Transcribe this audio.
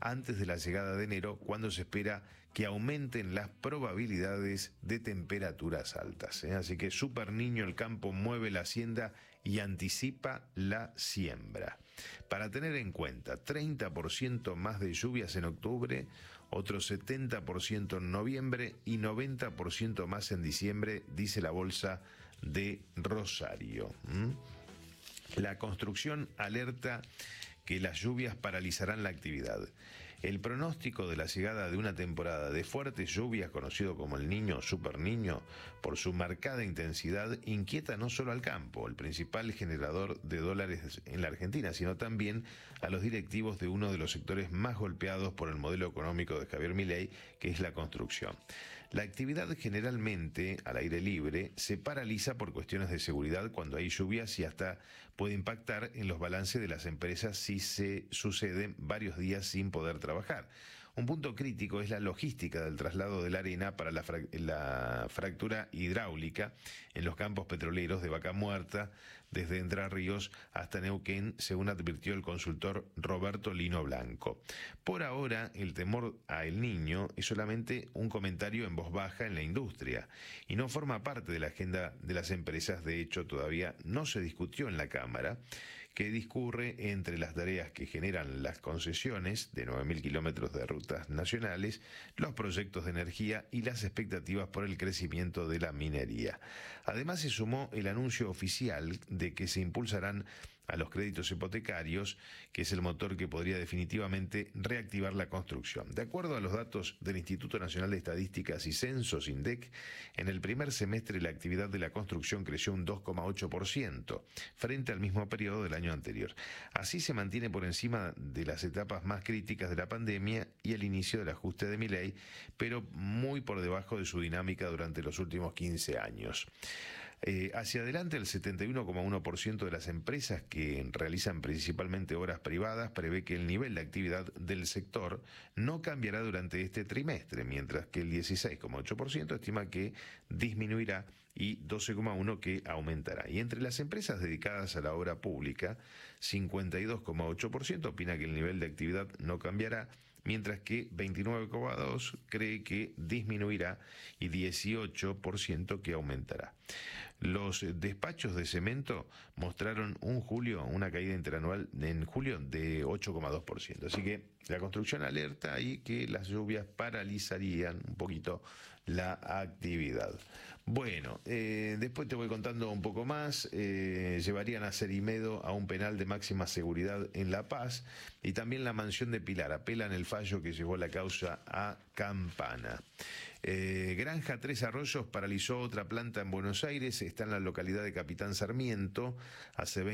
antes de la llegada de enero, cuando se espera que aumenten las probabilidades de temperaturas altas. Así que Super Niño, el campo mueve la hacienda y anticipa la siembra. Para tener en cuenta, 30% más de lluvias en octubre, otro 70% en noviembre y 90% más en diciembre, dice la Bolsa de Rosario. La construcción alerta que las lluvias paralizarán la actividad. El pronóstico de la llegada de una temporada de fuertes lluvias, conocido como el Niño o Super Niño, por su marcada intensidad, inquieta no solo al campo, el principal generador de dólares en la Argentina, sino también a los directivos de uno de los sectores más golpeados por el modelo económico de Javier Milei, que es la construcción. La actividad, generalmente al aire libre, se paraliza por cuestiones de seguridad cuando hay lluvias y hasta puede impactar en los balances de las empresas si se suceden varios días sin poder trabajar. Un punto crítico es la logística del traslado de la arena para la fractura hidráulica en los campos petroleros de Vaca Muerta, desde Entre Ríos hasta Neuquén, según advirtió el consultor Roberto Lino Blanco. Por ahora, el temor a El Niño es solamente un comentario en voz baja en la industria y no forma parte de la agenda de las empresas. De hecho, todavía no se discutió en la Cámara, que discurre entre las tareas que generan las concesiones de 9.000 kilómetros de rutas nacionales, los proyectos de energía y las expectativas por el crecimiento de la minería. Además, se sumó el anuncio oficial de que se impulsarán a los créditos hipotecarios, que es el motor que podría definitivamente reactivar la construcción. De acuerdo a los datos del Instituto Nacional de Estadísticas y Censos, INDEC, en el primer semestre la actividad de la construcción creció un 2,8% frente al mismo periodo del año anterior. Así se mantiene por encima de las etapas más críticas de la pandemia y el inicio del ajuste de Milei, pero muy por debajo de su dinámica durante los últimos 15 años. Hacia adelante, el 71,1% de las empresas que realizan principalmente obras privadas prevé que el nivel de actividad del sector no cambiará durante este trimestre, mientras que el 16,8% estima que disminuirá y 12,1% que aumentará. Y entre las empresas dedicadas a la obra pública, 52,8% opina que el nivel de actividad no cambiará, mientras que 29,2% cree que disminuirá y 18% que aumentará. Los despachos de cemento mostraron una caída interanual en julio de 8,2%. Así que la construcción alerta ahí que las lluvias paralizarían un poquito la actividad. Bueno, después te voy contando un poco más. Llevarían a Cerimedo a un penal de máxima seguridad en La Paz, y también la mansión de Pilar apelan el fallo que llevó la causa a Campana. Granja Tres Arroyos paralizó otra planta en Buenos Aires, está en la localidad de Capitán Sarmiento. Hace